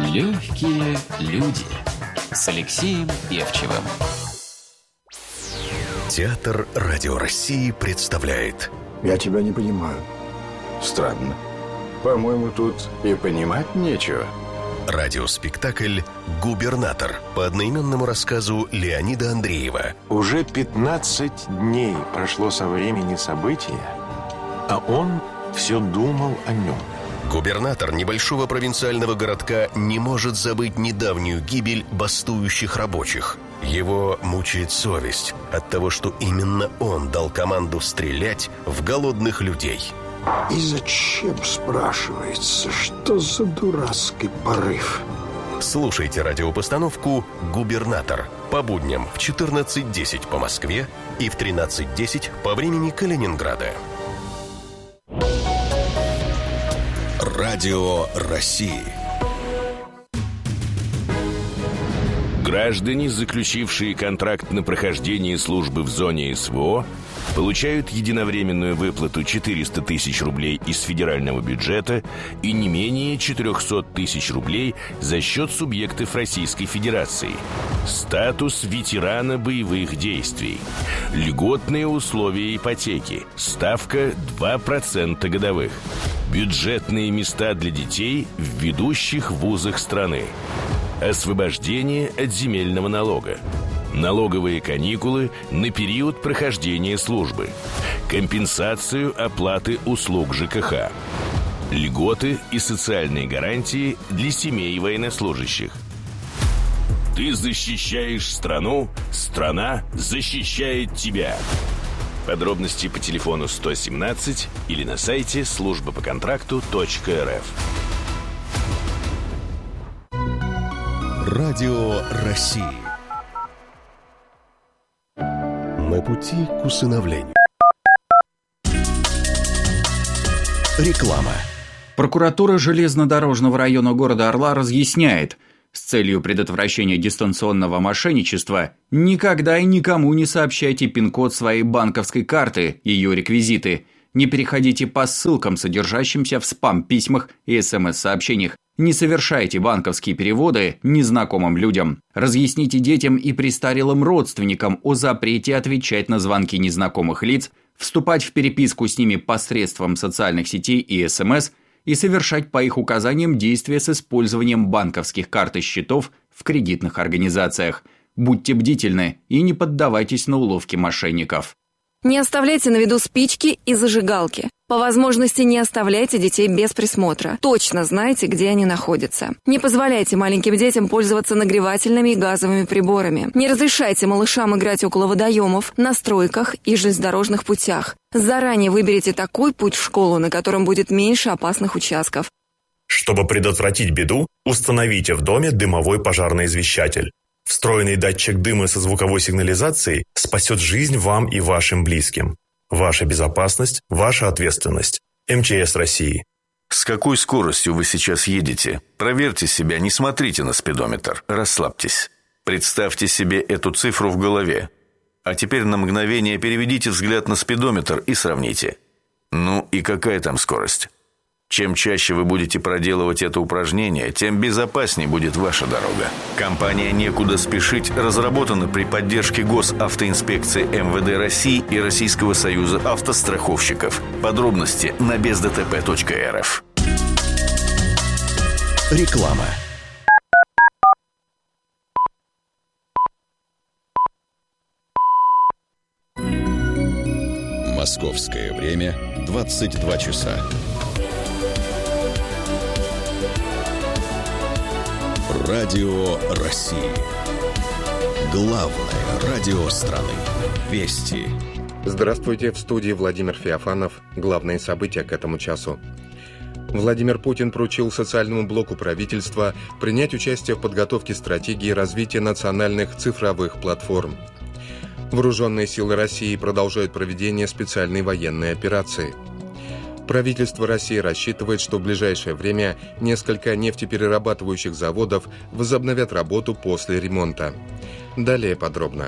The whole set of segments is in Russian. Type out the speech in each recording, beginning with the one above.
Легкие люди с Алексеем Певчевым. Театр Радио России представляет. Я тебя не понимаю. Странно. По-моему, тут и понимать нечего. Радиоспектакль «Губернатор» по одноименному рассказу Леонида Андреева. Уже 15 дней прошло со времени события, а он все думал о нем. Губернатор небольшого провинциального городка не может забыть недавнюю гибель бастующих рабочих. Его мучает совесть от того, что именно он дал команду стрелять в голодных людей. И зачем, спрашивается, что за дурацкий порыв? Слушайте радиопостановку «Губернатор» по будням в 14:10 по Москве и в 13:10 по времени Калининграда. Радио России. Граждане, заключившие контракт на прохождение службы в зоне СВО, получают единовременную выплату 400 тысяч рублей из федерального бюджета и не менее 400 тысяч рублей за счет субъектов Российской Федерации. Статус ветерана боевых действий. Льготные условия ипотеки. Ставка 2% годовых. Бюджетные места для детей в ведущих вузах страны. Освобождение от земельного налога. Налоговые каникулы на период прохождения службы. Компенсацию оплаты услуг ЖКХ. Льготы и социальные гарантии для семей военнослужащих. Ты защищаешь страну, страна защищает тебя. Подробности по телефону 117 или на сайте службапоконтракту.рф. Радио России. На пути к усыновлению. Реклама. Прокуратура железнодорожного района города Орла разъясняет, с целью предотвращения дистанционного мошенничества никогда и никому не сообщайте пин-код своей банковской карты, ее реквизиты. Не переходите по ссылкам, содержащимся в спам-письмах и СМС-сообщениях. Не совершайте банковские переводы незнакомым людям. Разъясните детям и престарелым родственникам о запрете отвечать на звонки незнакомых лиц, вступать в переписку с ними посредством социальных сетей и СМС и совершать по их указаниям действия с использованием банковских карт и счетов в кредитных организациях. Будьте бдительны и не поддавайтесь на уловки мошенников. Не оставляйте на виду спички и зажигалки. По возможности не оставляйте детей без присмотра. Точно знайте, где они находятся. Не позволяйте маленьким детям пользоваться нагревательными и газовыми приборами. Не разрешайте малышам играть около водоемов, на стройках и железнодорожных путях. Заранее выберите такой путь в школу, на котором будет меньше опасных участков. Чтобы предотвратить беду, установите в доме дымовой пожарный извещатель. Встроенный датчик дыма со звуковой сигнализацией спасет жизнь вам и вашим близким. Ваша безопасность – ваша ответственность. МЧС России. С какой скоростью вы сейчас едете? Проверьте себя, не смотрите на спидометр. Расслабьтесь. Представьте себе эту цифру в голове. А теперь на мгновение переведите взгляд на спидометр и сравните. Ну и какая там скорость? Чем чаще вы будете проделывать это упражнение, тем безопаснее будет ваша дорога. Компания «Некуда спешить» разработана при поддержке Госавтоинспекции МВД России и Российского союза автостраховщиков. Подробности на бездтп.рф. Реклама. Московское время 22 часа. Радио России. Главное радио страны. Вести. Здравствуйте, в студии Владимир Феофанов. Главные события к этому часу. Владимир Путин поручил социальному блоку правительства принять участие в подготовке стратегии развития национальных цифровых платформ. Вооруженные силы России продолжают проведение специальной военной операции. Правительство России рассчитывает, что в ближайшее время несколько нефтеперерабатывающих заводов возобновят работу после ремонта. Далее подробно.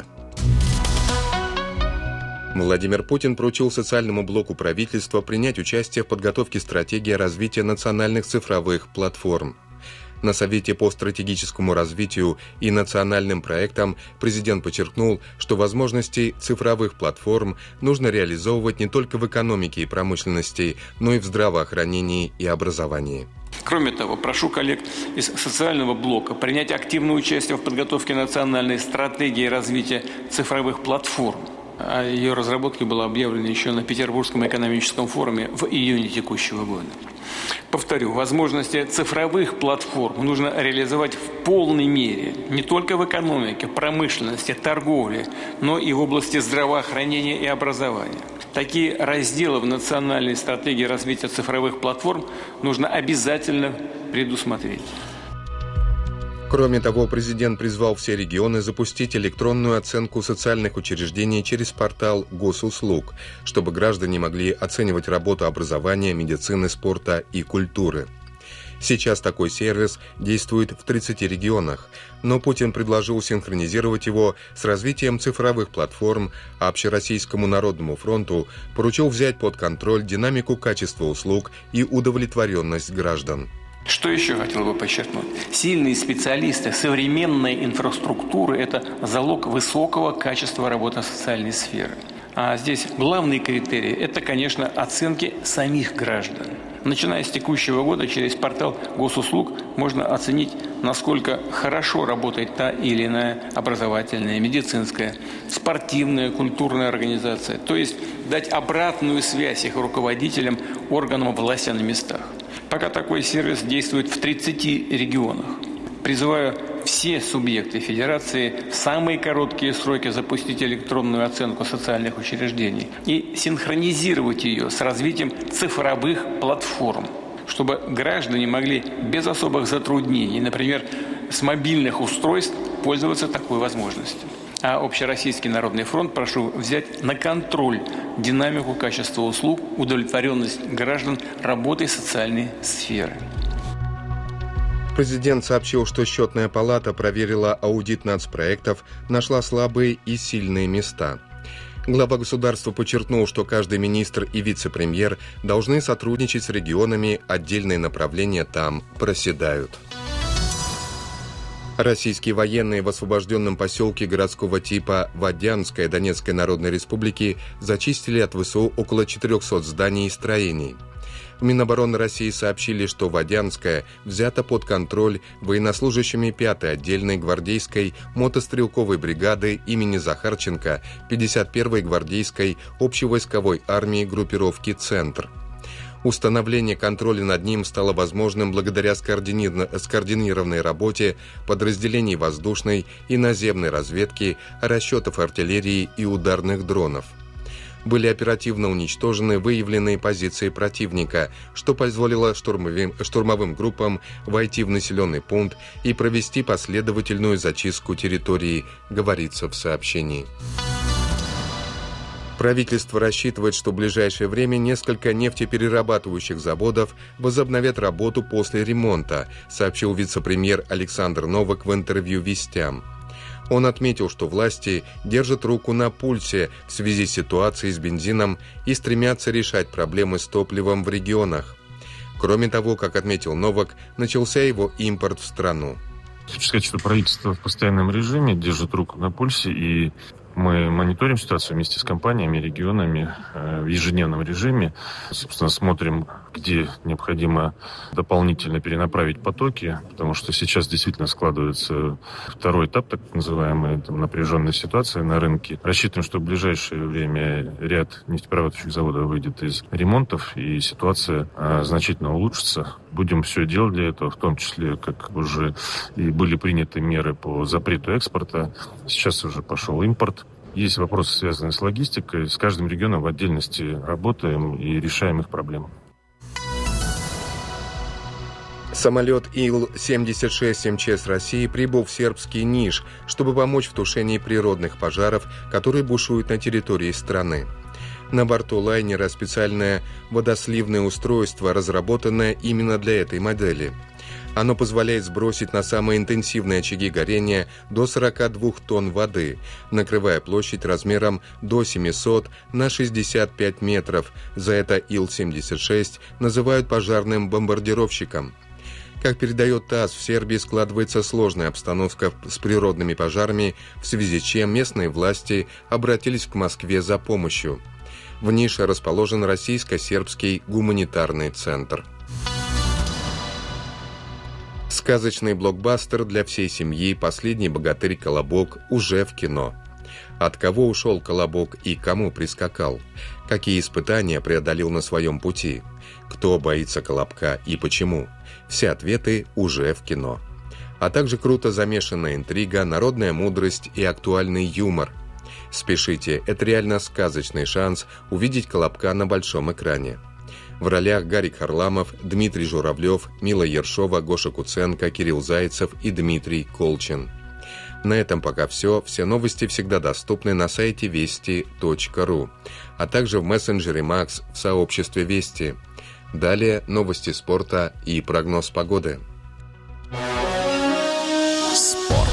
Владимир Путин поручил социальному блоку правительства принять участие в подготовке стратегии развития национальных цифровых платформ. На Совете по стратегическому развитию и национальным проектам президент подчеркнул, что возможности цифровых платформ нужно реализовывать не только в экономике и промышленности, но и в здравоохранении и образовании. Кроме того, прошу коллег из социального блока принять активное участие в подготовке национальной стратегии развития цифровых платформ. О ее разработке было объявлено еще на Петербургском экономическом форуме в июне текущего года. Повторю, возможности цифровых платформ нужно реализовать в полной мере не только в экономике, промышленности, торговле, но и в области здравоохранения и образования. Такие разделы в национальной стратегии развития цифровых платформ нужно обязательно предусмотреть. Кроме того, президент призвал все регионы запустить электронную оценку социальных учреждений через портал госуслуг, чтобы граждане могли оценивать работу образования, медицины, спорта и культуры. Сейчас такой сервис действует в 30 регионах, но Путин предложил синхронизировать его с развитием цифровых платформ, а Общероссийскому народному фронту поручил взять под контроль динамику качества услуг и удовлетворенность граждан. Что еще хотел бы подчеркнуть? Сильные специалисты, современная инфраструктура – это залог высокого качества работы социальной сферы. А здесь главный критерий – это, конечно, оценки самих граждан. Начиная с текущего года через портал госуслуг можно оценить, насколько хорошо работает та или иная образовательная, медицинская, спортивная, культурная организация. То есть дать обратную связь их руководителям, органам власти на местах. Пока такой сервис действует в 30 регионах. Призываю все субъекты федерации в самые короткие сроки запустить электронную оценку социальных учреждений и синхронизировать ее с развитием цифровых платформ, чтобы граждане могли без особых затруднений, например, с мобильных устройств, пользоваться такой возможностью. А Общероссийский народный фронт прошу взять на контроль динамику качества услуг, удовлетворенность граждан работой социальной сферы. Президент сообщил, что Счетная палата проверила аудит нацпроектов, нашла слабые и сильные места. Глава государства подчеркнул, что каждый министр и вице-премьер должны сотрудничать с регионами, отдельные направления там проседают. Российские военные в освобожденном поселке городского типа Водянская Донецкой Народной Республики зачистили от ВСУ около 400 зданий и строений. В Минобороны России сообщили, что Водянская взята под контроль военнослужащими 5-й отдельной гвардейской мотострелковой бригады имени Захарченко 51-й гвардейской общевойсковой армии группировки «Центр». Установление контроля над ним стало возможным благодаря скоординированной работе подразделений воздушной и наземной разведки, расчетов артиллерии и ударных дронов. Были оперативно уничтожены выявленные позиции противника, что позволило штурмовым группам войти в населенный пункт и провести последовательную зачистку территории, говорится в сообщении. Правительство рассчитывает, что в ближайшее время несколько нефтеперерабатывающих заводов возобновят работу после ремонта, сообщил вице-премьер Александр Новак в интервью «Вестям». Он отметил, что власти держат руку на пульсе в связи с ситуацией с бензином и стремятся решать проблемы с топливом в регионах. Кроме того, как отметил Новак, начался его импорт в страну. Хочу сказать, что правительство в постоянном режиме держит руку на пульсе, и мы мониторим ситуацию вместе с компаниями, регионами в ежедневном режиме. Собственно, смотрим, где необходимо дополнительно перенаправить потоки, потому что сейчас действительно складывается второй этап, так называемой напряженной ситуации на рынке. Рассчитываем, что в ближайшее время ряд нефтеперерабатывающих заводов выйдет из ремонтов, и ситуация значительно улучшится. Будем все делать для этого, в том числе, как уже и были приняты меры по запрету экспорта. Сейчас уже пошел импорт. Есть вопросы, связанные с логистикой. С каждым регионом в отдельности работаем и решаем их проблемы. Самолет Ил-76 МЧС России прибыл в сербский Ниш, чтобы помочь в тушении природных пожаров, которые бушуют на территории страны. На борту лайнера специальное водосливное устройство, разработанное именно для этой модели. Оно позволяет сбросить на самые интенсивные очаги горения до 42 тонн воды, накрывая площадь размером до 700 на 65 метров. За это Ил-76 называют пожарным бомбардировщиком. Как передает ТАСС, в Сербии складывается сложная обстановка с природными пожарами, в связи с чем местные власти обратились к Москве за помощью. В нише расположен российско-сербский гуманитарный центр. Сказочный блокбастер для всей семьи «Последний богатырь Колобок» уже в кино. От кого ушел Колобок и кому прискакал? Какие испытания преодолел на своем пути? Кто боится Колобка и почему? Все ответы уже в кино. А также круто замешанная интрига, народная мудрость и актуальный юмор. Спешите, это реально сказочный шанс увидеть Колобка на большом экране. В ролях Гарик Харламов, Дмитрий Журавлев, Мила Ершова, Гоша Куценко, Кирилл Зайцев и Дмитрий Колчин. На этом пока все. Все новости всегда доступны на сайте вести.ру, а также в мессенджере Макс в сообществе Вести. Далее новости спорта и прогноз погоды. Спорт.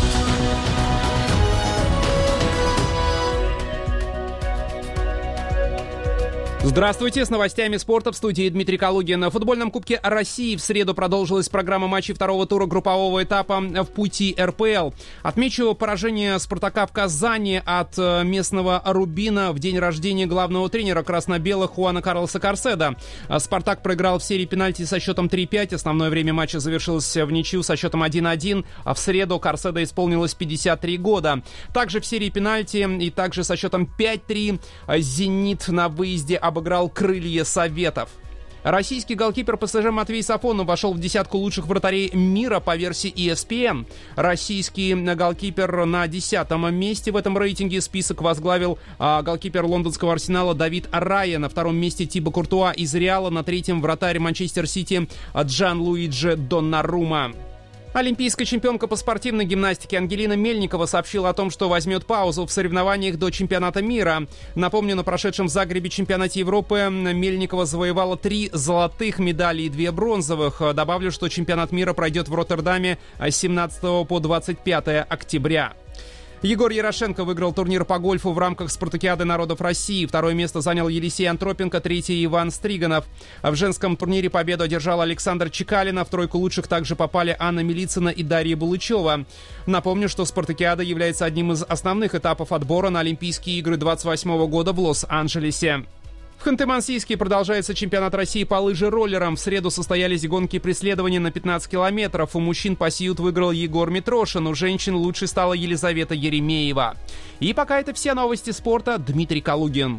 Здравствуйте, с новостями спорта в студии Дмитрий Калугин. На футбольном Кубке России в среду продолжилась программа матчей второго тура группового этапа в пути РПЛ. Отмечу поражение «Спартака» в Казани от местного «Рубина» в день рождения главного тренера красно-белых Хуана Карлоса Карседа. «Спартак» проиграл в серии пенальти со счетом 3-5. Основное время матча завершилось в ничью со счетом 1-1. А в среду Карседа исполнилось 53 года. Также в серии пенальти и также со счетом 5-3 «Зенит» на выезде обыграл «Крылья Советов». Российский голкипер ПСЖ Матвей Сафонов вошел в десятку лучших вратарей мира по версии ESPN. Российский голкипер на 10-м месте в этом рейтинге. Список возглавил голкипер лондонского Арсенала Давид Рая. На втором месте Тибо Куртуа из Реала. На третьем вратарь Манчестер Сити Джанлуиджи Доннарума. Олимпийская чемпионка по спортивной гимнастике Ангелина Мельникова сообщила о том, что возьмет паузу в соревнованиях до чемпионата мира. Напомню, на прошедшем в Загребе чемпионате Европы Мельникова завоевала 3 золотых медали и 2 бронзовых. Добавлю, что чемпионат мира пройдет в Роттердаме с 17 по 25 октября. Егор Ярошенко выиграл турнир по гольфу в рамках Спартакиады народов России. Второе место занял Елисей Антропенко, третье Иван Стриганов. В женском турнире победу одержал Александр Чекалина. В тройку лучших также попали Анна Милицына и Дарья Булычева. Напомню, что Спартакиада является одним из основных этапов отбора на Олимпийские игры 2028 года в Лос-Анджелесе. В Ханты-Мансийске продолжается чемпионат России по лыжероллерам. В среду состоялись гонки преследования на 15 километров. У мужчин по сьют выиграл Егор Митрошин, у женщин лучшей стала Елизавета Еремеева. И пока это все новости спорта. Дмитрий Калугин.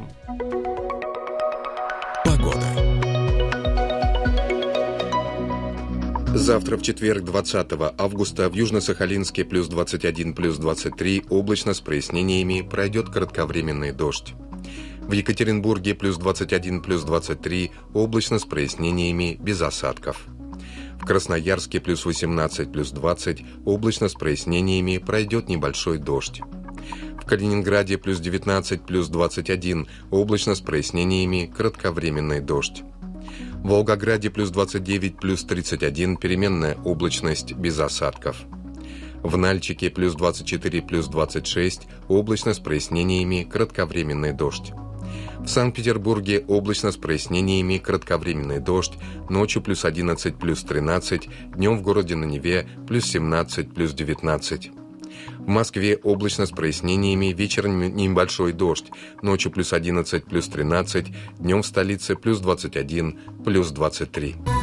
Погода. Завтра в четверг, 20 августа, в Южно-Сахалинске плюс 21, плюс 23, облачно с прояснениями, пройдет кратковременный дождь. В Екатеринбурге плюс 21, плюс 23, облачно с прояснениями, без осадков. В Красноярске плюс 18, плюс 20, облачно с прояснениями, пройдет небольшой дождь. В Калининграде плюс 19, плюс 21, облачно с прояснениями, кратковременный дождь. В Волгограде плюс 29, плюс 31, переменная облачность, без осадков. В Нальчике плюс 24, плюс 26, облачно с прояснениями, кратковременный дождь. В Санкт-Петербурге облачно с прояснениями, кратковременный дождь, ночью плюс 11, плюс 13, днем в городе на Неве плюс 17, плюс 19. В Москве облачно с прояснениями, вечером небольшой дождь, ночью плюс 11, плюс 13, днем в столице плюс 21, плюс 23.